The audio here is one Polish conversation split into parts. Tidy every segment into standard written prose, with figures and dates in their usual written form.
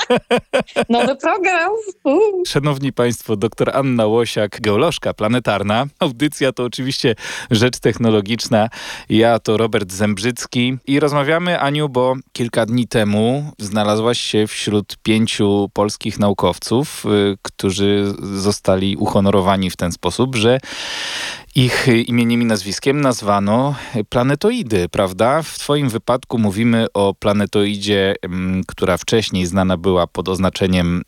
Nowy program. Szanowni Państwo, dr Anna Łosiak, geolożka planetarna. Audycja to oczywiście rzecz technologiczna. Ja to Robert Zembrzycki. I rozmawiamy, Aniu, bo kilka dni temu znalazłaś się wśród 5 polskich naukowców, którzy zostali uhonorowani w ten sposób, że ich imieniem i nazwiskiem nazwano planetoidy, prawda? W twoim wypadku mówimy o planetoidzie, która wcześniej znana była pod oznaczeniem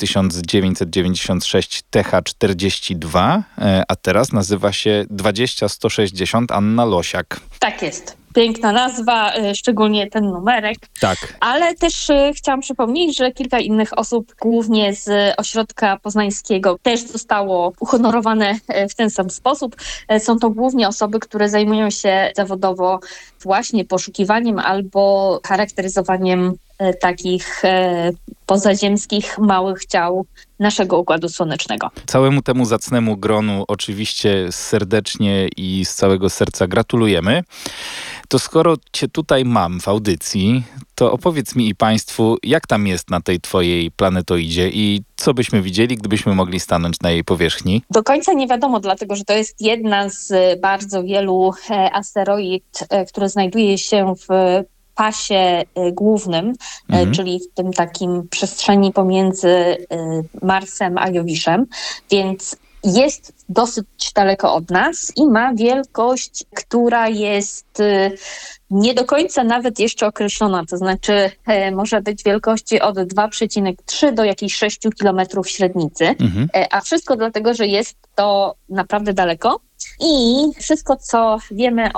1996 TH42, a teraz nazywa się 20160 Anna Łosiak. Tak jest. Piękna nazwa, szczególnie ten numerek. Tak. Ale też chciałam przypomnieć, że kilka innych osób, głównie z Ośrodka Poznańskiego, też zostało uhonorowane w ten sam sposób. Są to głównie osoby, które zajmują się zawodowo właśnie poszukiwaniem albo charakteryzowaniem takich pozaziemskich, małych ciał naszego Układu Słonecznego. Całemu temu zacnemu gronu oczywiście serdecznie i z całego serca gratulujemy. To skoro cię tutaj mam w audycji, to opowiedz mi i Państwu, jak tam jest na tej twojej planetoidzie i co byśmy widzieli, gdybyśmy mogli stanąć na jej powierzchni? Do końca nie wiadomo, dlatego że to jest jedna z bardzo wielu asteroid, które znajduje się w pasie głównym, czyli w tym takim przestrzeni pomiędzy Marsem a Jowiszem, więc jest dosyć daleko od nas i ma wielkość, która jest nie do końca nawet jeszcze określona, to znaczy może być wielkości od 2,3 do jakichś 6 kilometrów średnicy, a wszystko dlatego, że jest to naprawdę daleko. I wszystko, co wiemy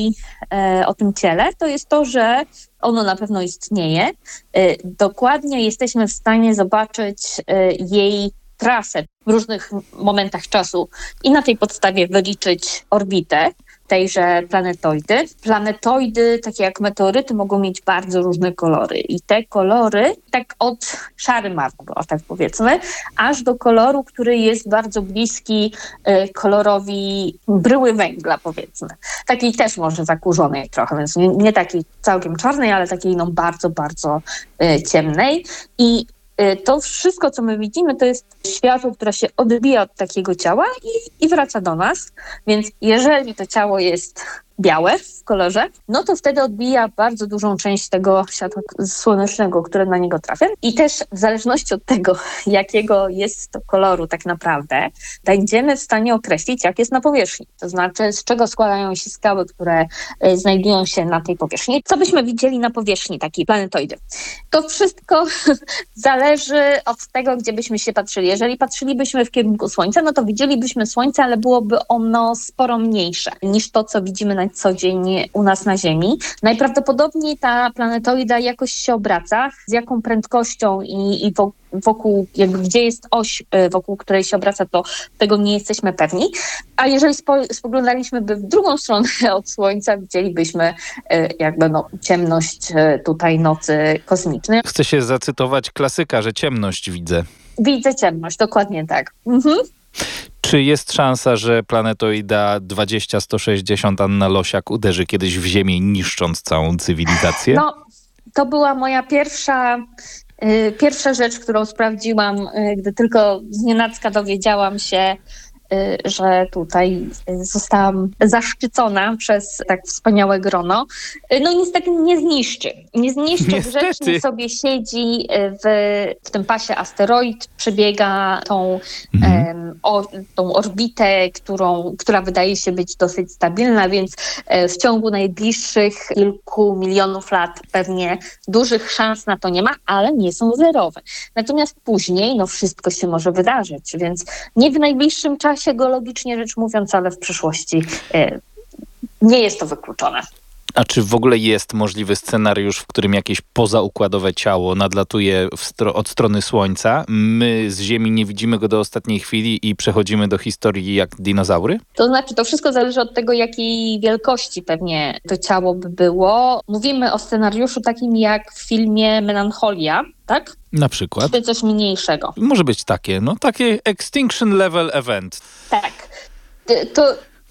o tym ciele, to jest to, że ono na pewno istnieje. Dokładnie jesteśmy w stanie zobaczyć jej trasę w różnych momentach czasu i na tej podstawie wyliczyć orbitę tejże planetoidy. Planetoidy, takie jak meteoryty, mogą mieć bardzo różne kolory i te kolory tak od szary marmur, o tak powiedzmy, aż do koloru, który jest bardzo bliski kolorowi bryły węgla, powiedzmy. Takiej też może zakurzonej trochę, więc nie takiej całkiem czarnej, ale takiej bardzo, bardzo ciemnej. I to wszystko, co my widzimy, to jest światło, które się odbija od takiego ciała i wraca do nas. Więc jeżeli to ciało jest białe w kolorze, no to wtedy odbija bardzo dużą część tego światła słonecznego, które na niego trafia. I też w zależności od tego, jakiego jest to koloru tak naprawdę, będziemy w stanie określić, jak jest na powierzchni. To znaczy, z czego składają się skały, które znajdują się na tej powierzchni. Co byśmy widzieli na powierzchni takiej planetoidy? To wszystko zależy od tego, gdzie byśmy się patrzyli. Jeżeli patrzylibyśmy w kierunku Słońca, no to widzielibyśmy Słońce, ale byłoby ono sporo mniejsze niż to, co widzimy na co dzień u nas na Ziemi. Najprawdopodobniej ta planetoida jakoś się obraca, z jaką prędkością i wokół, jakby gdzie jest oś, wokół której się obraca, to tego nie jesteśmy pewni. A jeżeli spoglądaliśmy by w drugą stronę od Słońca, widzielibyśmy ciemność tutaj nocy kosmicznej. Chcę się zacytować klasyka, że ciemność widzę. Widzę ciemność, dokładnie tak. Czy jest szansa, że planetoida 20160 Anna Łosiak uderzy kiedyś w Ziemię, niszcząc całą cywilizację? No, to była moja pierwsza rzecz, którą sprawdziłam, gdy tylko znienacka dowiedziałam się, że tutaj zostałam zaszczycona przez tak wspaniałe grono. No niestety nie zniszczy. Nie zniszczy, grzecznie sobie siedzi w tym pasie asteroid, przebiega tą orbitę, która wydaje się być dosyć stabilna, więc w ciągu najbliższych kilku milionów lat pewnie dużych szans na to nie ma, ale nie są zerowe. Natomiast później wszystko się może wydarzyć, więc nie w najbliższym czasie geologicznie rzecz mówiąc, ale w przyszłości nie jest to wykluczone. A czy w ogóle jest możliwy scenariusz, w którym jakieś pozaukładowe ciało nadlatuje od strony Słońca? My z Ziemi nie widzimy go do ostatniej chwili i przechodzimy do historii jak dinozaury? To znaczy, to wszystko zależy od tego, jakiej wielkości pewnie to ciało by było. Mówimy o scenariuszu takim jak w filmie Melancholia, tak? Na przykład. Czy coś mniejszego. Może być takie Extinction Level Event. Tak. To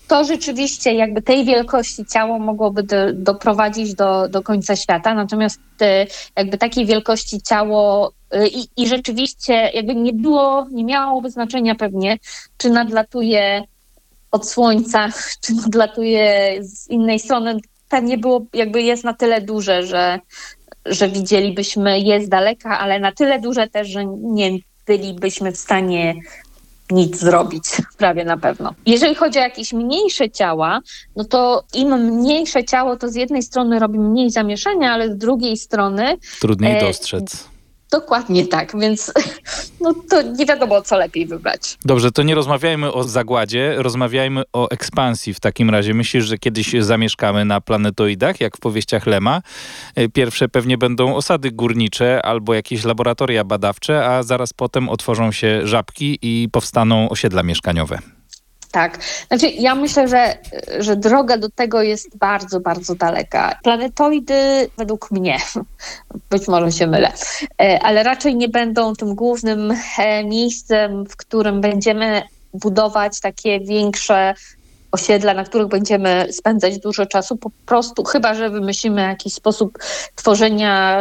To rzeczywiście jakby tej wielkości ciało mogłoby doprowadzić do końca świata, natomiast jakby takiej wielkości ciało i rzeczywiście jakby nie miałoby znaczenia pewnie, czy nadlatuje od Słońca, czy nadlatuje z innej strony. Pewnie jakby jest na tyle duże, że widzielibyśmy je z daleka, ale na tyle duże też, że nie bylibyśmy w stanie nic zrobić, prawie na pewno. Jeżeli chodzi o jakieś mniejsze ciała, no to im mniejsze ciało, to z jednej strony robi mniej zamieszania, ale z drugiej strony... Trudniej dostrzec. Dokładnie tak, więc no to nie wiadomo, co lepiej wybrać. Dobrze, to nie rozmawiajmy o zagładzie, rozmawiajmy o ekspansji w takim razie. Myślisz, że kiedyś zamieszkamy na planetoidach, jak w powieściach Lema? Pierwsze pewnie będą osady górnicze albo jakieś laboratoria badawcze, a zaraz potem otworzą się żabki i powstaną osiedla mieszkaniowe. Tak. Znaczy ja myślę, że droga do tego jest bardzo, bardzo daleka. Planetoidy według mnie, być może się mylę, ale raczej nie będą tym głównym miejscem, w którym będziemy budować takie większe osiedla, na których będziemy spędzać dużo czasu, po prostu, chyba że wymyślimy jakiś sposób tworzenia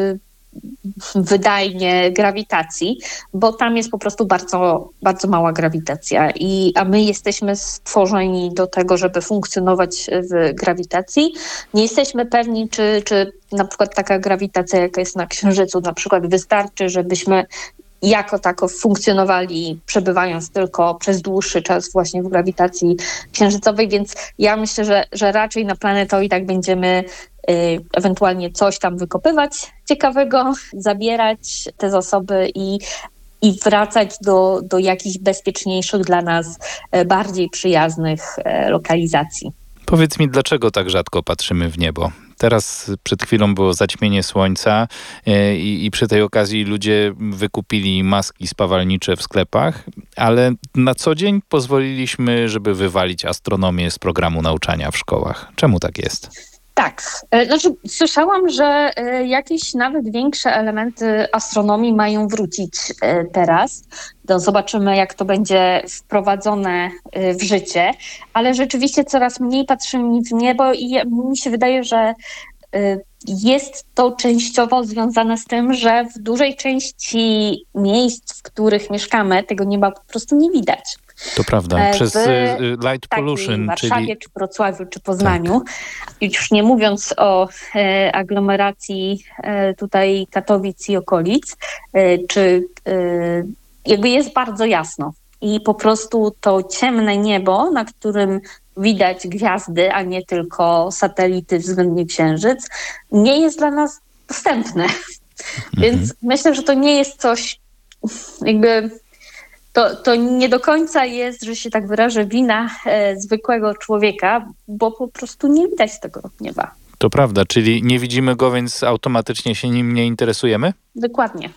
wydajnie grawitacji, bo tam jest po prostu bardzo, bardzo mała grawitacja, a my jesteśmy stworzeni do tego, żeby funkcjonować w grawitacji. Nie jesteśmy pewni, czy na przykład taka grawitacja, jaka jest na Księżycu, na przykład wystarczy, żebyśmy jako tako funkcjonowali, przebywając tylko przez dłuższy czas właśnie w grawitacji księżycowej, więc ja myślę, że raczej na planetoidach będziemy ewentualnie coś tam wykopywać ciekawego, zabierać te zasoby i wracać do jakichś bezpieczniejszych dla nas, bardziej przyjaznych lokalizacji. Powiedz mi, dlaczego tak rzadko patrzymy w niebo? Teraz przed chwilą było zaćmienie słońca i przy tej okazji ludzie wykupili maski spawalnicze w sklepach, ale na co dzień pozwoliliśmy, żeby wywalić astronomię z programu nauczania w szkołach. Czemu tak jest? Tak, znaczy słyszałam, że jakieś nawet większe elementy astronomii mają wrócić teraz. No, zobaczymy, jak to będzie wprowadzone w życie, ale rzeczywiście coraz mniej patrzymy w niebo i mi się wydaje, że jest to częściowo związane z tym, że w dużej części miejsc, w których mieszkamy, tego nieba po prostu nie widać. To prawda, przez light pollution, w Warszawie, czyli... czy Wrocławiu, czy Poznaniu. Tak. Już nie mówiąc o aglomeracji tutaj Katowic i okolic, czy jakby jest bardzo jasno. I po prostu to ciemne niebo, na którym widać gwiazdy, a nie tylko satelity, względnie Księżyc, nie jest dla nas dostępne. Więc myślę, że to nie jest coś jakby... To nie do końca jest, że się tak wyrażę, wina zwykłego człowieka, bo po prostu nie widać tego nieba. To prawda, czyli nie widzimy go, więc automatycznie się nim nie interesujemy? Dokładnie.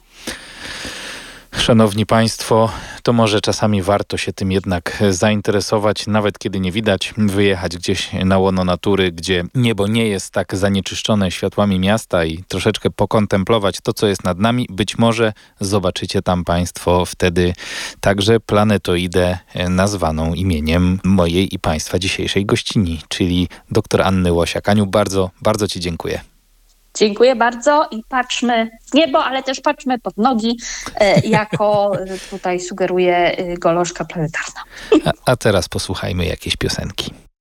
Szanowni Państwo, to może czasami warto się tym jednak zainteresować, nawet kiedy nie widać, wyjechać gdzieś na łono natury, gdzie niebo nie jest tak zanieczyszczone światłami miasta i troszeczkę pokontemplować to, co jest nad nami. Być może zobaczycie tam Państwo wtedy także planetoidę nazwaną imieniem mojej i Państwa dzisiejszej gościni, czyli dr Anny Łosiak. Aniu, bardzo, bardzo Ci dziękuję. Dziękuję bardzo i patrzmy w niebo, ale też patrzmy pod nogi, jako tutaj sugeruje Geolożka Planetarna. A teraz posłuchajmy jakiejś piosenki.